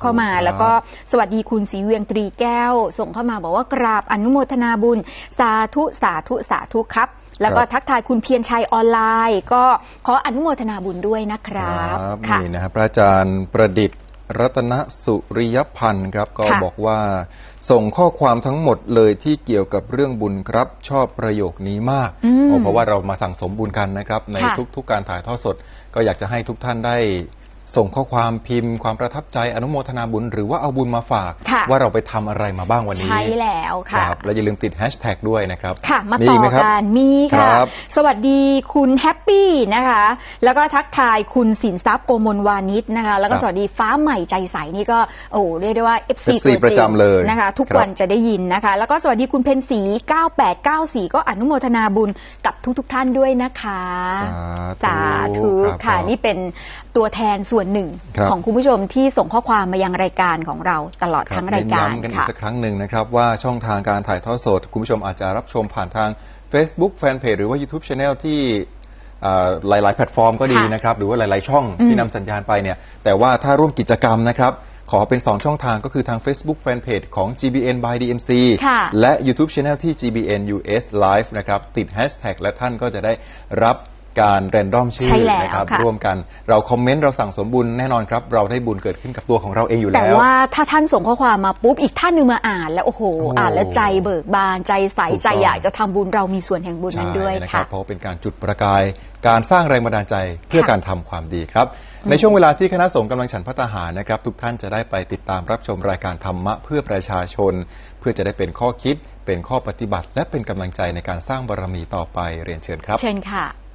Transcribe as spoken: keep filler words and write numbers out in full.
เข้ามาแล้วก็สวัสดีคุณศรีเวียงตรีแก้วส่งเข้ามาบอกว่ากราบอนุโมทนาบุญสาธุสาธุสาธุครับแล้วก็ทักทายคุณเพียรชัยออนไลน์ก็ขออนุโมทนาบุญด้วยนะครับนี่นะครับพระอาจารย์ประดิษฐ์รัตนสุริยพันธ์ครับก็บอกว่าส่งข้อความทั้งหมดเลยที่เกี่ยวกับเรื่องบุญครับชอบประโยคนี้มากเพราะว่าเรามาสั่งสมบุญกันนะครับในทุกๆการถ่ายทอดสดก็อยากจะให้ทุกท่านได้ส่งข้อความพิมพ์ความประทับใจอนุโมทนาบุญหรือว่าเอาบุญมาฝากว่าเราไปทำอะไรมาบ้างวันนี้ใช่แล้วค่ะแล้วอย่าลืมติดแฮชแท็กด้วยนะครับค่ะมาต่อกันมีค่ะสวัสดีคุณแฮปปี้นะคะแล้วก็ทักทายคุณสินทรัพย์โกมลวานิชนะคะแล้วก็สวัสดีฟ้าใหม่ใจใสนี่ก็โอ้เรียกได้ว่า เอฟ ซี ตัวจริงนะคะทุกวันจะได้ยินนะคะแล้วก็สวัสดีคุณเพนสีเก้าแปดเก้าสี่ก็อนุโมทนาบุญกับทุกๆท่านด้วยนะคะสาธุค่ะนี่เป็นตัวแทนส่วนหนึ่งของคุณผู้ชมที่ส่งข้อความมายังรายการของเราตลอดทั้งรายการย้ำกันอีกสักครั้งหนึ่งนะครับว่าช่องทางการถ่ายทอดสดคุณผู้ชมอาจจะรับชมผ่านทาง Facebook Fanpage หรือว่า YouTube Channel ที่หลายๆแพลตฟอร์มก็ดีนะครับหรือว่าหลายๆช่องที่นำสัญญาณไปเนี่ยแต่ว่าถ้าร่วมกิจกรรมนะครับขอเป็นสองช่องทางก็คือทาง Facebook Fanpage ของ จี บี เอ็น by ดี เอ็ม ซี และ YouTube Channel ที่ จี บี เอ็น ยู เอส Live นะครับติด Hashtag และท่านก็จะได้รับการแรนดอมชื่อนะครับร่วมกันเราคอมเมนต์เราสั่งสมบุญแน่นอนครับเราได้บุญเกิดขึ้นกับตัวของเราเองอยู่แล้วแต่ว่าถ้าท่านส่งข้อความมาปุ๊บอีกท่านหนึ่งมาอ่านแล้วโอ้โหอ่านแล้วใจเบิกบานใจใสใจอยากจะทำบุญเรามีส่วนแห่งบุญนั้นด้วยค่ะเพราะเป็นการจุดประกายการสร้างแรงบันดาลใจเพื่อการทำความดีครับในช่วงเวลาที่คณะสงฆ์กำลังฉันภัตตาหารนะครับทุกท่านจะได้ไปติดตามรับชมรายการธรรมะเพื่อประชาชนเพื่อจะได้เป็นข้อคิดเป็นข้อปฏิบัติและเป็นกำลังใจในการสร้างบารมีต่อไปเรียนเชิญครับเชิญค่ะ